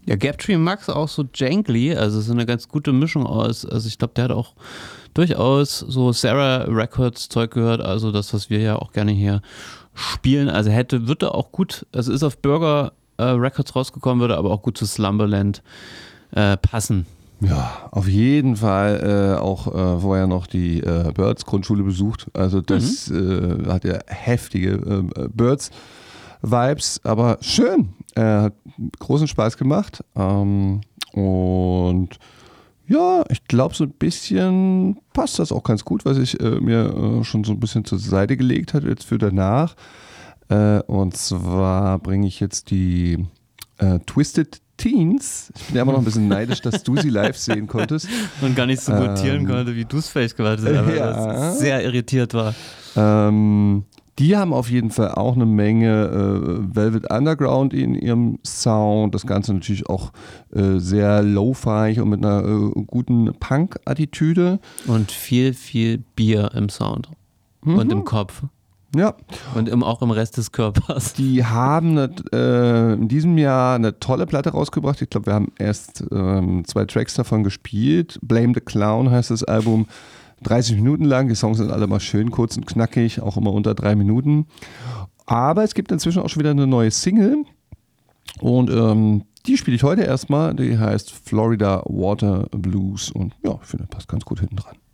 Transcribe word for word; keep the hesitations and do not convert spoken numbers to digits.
Ja, Gaptree Max auch so jangly, also es ist eine ganz gute Mischung aus, also ich glaube, der hat auch durchaus so Sarah Records Zeug gehört, also das, was wir ja auch gerne hier spielen, also hätte, würde auch gut, also ist auf Burger äh, Records rausgekommen, würde aber auch gut zu Slumberland äh, passen. Ja, auf jeden Fall äh, auch äh, vorher noch die äh, Birds Grundschule besucht, also das mhm. äh, hat ja heftige äh, Birds Vibes, aber schön, äh, hat großen Spaß gemacht ähm, und ja, ich glaube, so ein bisschen passt das auch ganz gut, was ich äh, mir äh, schon so ein bisschen zur Seite gelegt habe jetzt für danach. Äh, und zwar bringe ich jetzt die äh, Twisted Teens. Ich bin ja immer noch ein bisschen neidisch, dass du sie live sehen konntest. Und gar nicht so gut tieren ähm, konnte, wie du es vielleicht gemacht hast, aber ja. das sehr irritiert war. Ähm, Die haben auf jeden Fall auch eine Menge äh, Velvet Underground in ihrem Sound. Das Ganze natürlich auch äh, sehr lo-fi und mit einer äh, guten Punk-Attitüde. Und viel, viel Bier im Sound. Mhm. Und im Kopf. Ja. Und im, auch im Rest des Körpers. Die haben eine, äh, in diesem Jahr eine tolle Platte rausgebracht. Ich glaube, wir haben erst ähm, zwei Tracks davon gespielt. Blame the Clown heißt das Album. dreißig Minuten lang, die Songs sind alle mal schön kurz und knackig, auch immer unter drei Minuten. Aber es gibt inzwischen auch schon wieder eine neue Single und ähm, die spiele ich heute erstmal. Die heißt Florida Water Blues und ja, ich finde, passt ganz gut hinten dran.